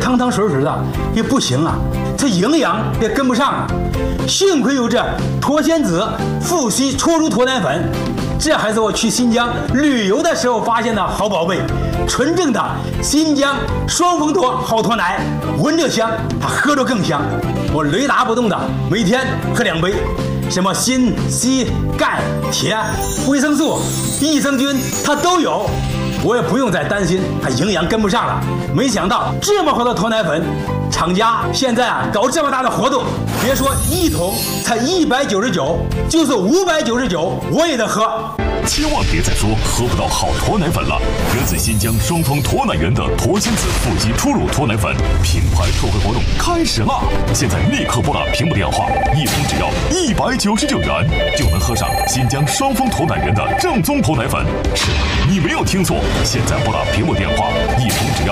汤汤水水的也不行啊，这营养也跟不上啊。幸亏有这脱鲜子富硒搓乳脱奶粉，这还是我去新疆旅游的时候发现的好宝贝，纯正的新疆双峰脱好脱奶，闻着香，它喝着更香。我雷打不动的每天喝2杯，什么锌、硒、钙、铁、维生素、益生菌它都有，我也不用再担心它营养跟不上了。没想到这么好的脱奶粉，厂家现在搞这么大的活动，别说1桶才199，就是599我也得喝。 千万别再说喝不到好脱奶粉了！源自新疆双峰脱奶源的脱鲜子富硒初乳脱奶粉品牌特惠活动开始啦！现在立刻拨打屏幕电话，1桶只要199元，就能喝上新疆双峰脱奶源的正宗脱奶粉。是的，你没有听错，现在拨打屏幕电话，1桶只要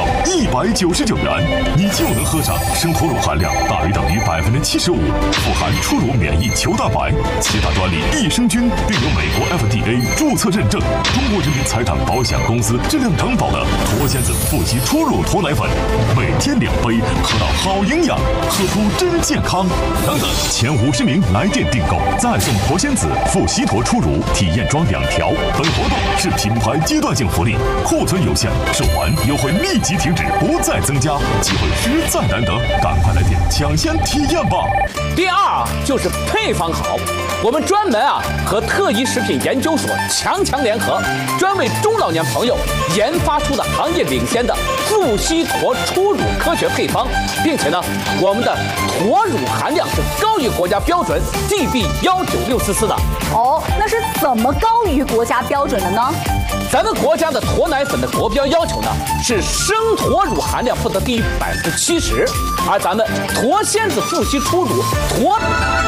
199元，你就能喝上生脱乳含量大于等于75%，富含初乳免疫球蛋白、其他专利益生菌，并有美国 FDA 注册认证，中国人民财产保险公司质量担保的脱鲜子富硒初乳脱奶粉，每天2杯，喝到好营养，喝出真健康。等等，前50名来电订购再送脱鲜子富硒脱初乳体验装2条。本活动是品牌阶段性福利，库存有限，售完优惠立即停止，不再增加，机会实在难得，赶快来电抢先体验吧。 第二就是配方好，我们专门和特一食品研究所强联合，专为中老年朋友研发出的行业领先的富硒脱初乳科学配方，并且呢，我们的脱乳含量是高于国家标准 GB19644的。 哦，那是怎么高于国家标准的呢？ 咱们国家的脱奶粉的国标要求呢是生脱乳含量不得低于70%，而咱们脱鲜子富硒初乳脱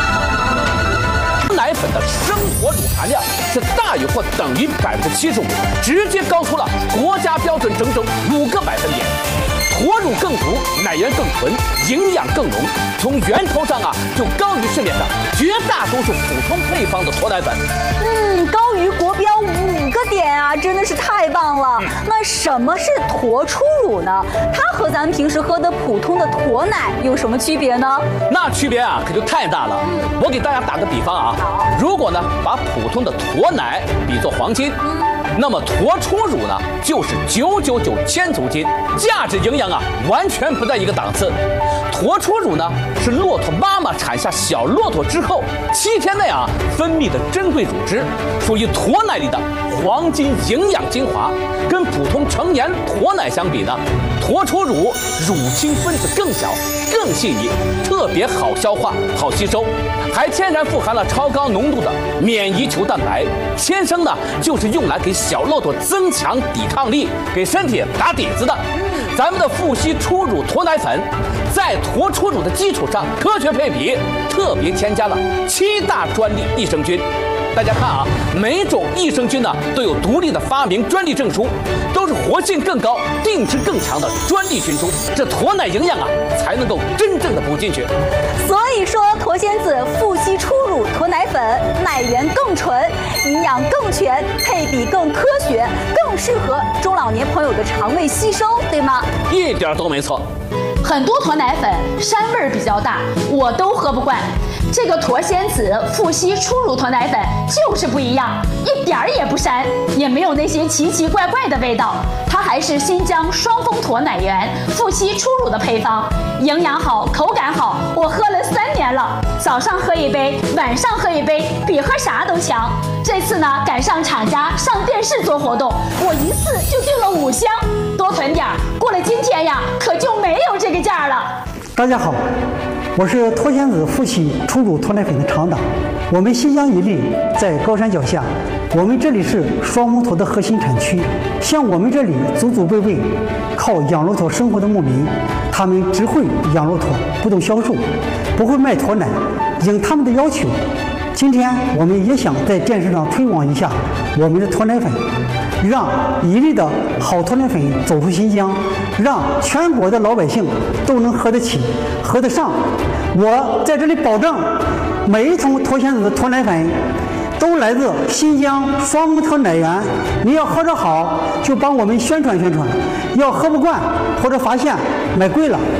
奶粉的生脱乳含量是大于或等于75%，直接高出了国家标准整整5个百分点。脱乳更足，奶源更纯，营养更浓，从源头上就高于市面上绝大多数普通配方的脱奶粉。 高于国标5个点啊，真的是太棒了。那什么是脱初乳呢？它和咱们平时喝的普通的脱奶有什么区别呢？ 那区别可就太大了。我给大家打个比方如果呢把普通的脱奶比作黄金，那么脱初乳呢就是999千足金，价值营养完全不在一个档次。脱初乳呢是骆驼妈妈产下小骆驼之后7天内分泌的珍贵乳汁，属于脱奶里的黄金营养精华。跟普通成年脱奶相比呢，脱初乳乳清分子更小、更细腻，特别好消化、好吸收，还天然富含了超高浓度的免疫球蛋白，天生呢就是用来给小骆驼增强抵抗力、给身体打底子的。咱们的富硒初乳脱奶粉，在脱初乳的基础上科学配比，特别添加了7大专利益生菌。大家看每种益生菌呢都有独立的发明专利证书，都是活性更高、定质更强的专利菌株，这脱奶营养才能够真正的补进去。 所以说，脱鲜子富硒初乳脱奶粉奶源更纯，营养更全，配比更科学，更适合中老年朋友的肠胃吸收，对吗？ 一点都没错。 很多脱奶粉膻味比较大，我都喝不惯。这个脱鲜子富硒初乳脱奶粉就是不一样，一点儿也不膻，也没有那些奇奇怪怪的味道。它还是新疆双峰脱奶源富硒初乳的配方，营养好，口感好，我喝了3年了，早上喝1杯，晚上喝1杯，比喝啥都强。这次呢赶上厂家上电视做活动，我一次就订了5箱，多囤点儿，过了今天可就没有这个价了。 大家好，我是脱鲜子富硒初乳脱奶粉的厂长。我们新疆伊犁在高山脚下，我们这里是双峰脱的核心产区。像我们这里祖祖辈辈靠养骆驼生活的牧民，他们只会养骆驼，不懂销售，不会卖脱奶。应他们的要求，今天我们也想在电视上推广一下我们的脱奶粉，让伊犁的好脱奶粉走出新疆，让全国的老百姓都能喝得起、喝得上。我在这里保证，每一桶脱鲜子的脱奶粉都来自新疆双峰脱奶源。你要喝着好，就帮我们宣传宣传；要喝不惯或者发现买贵了，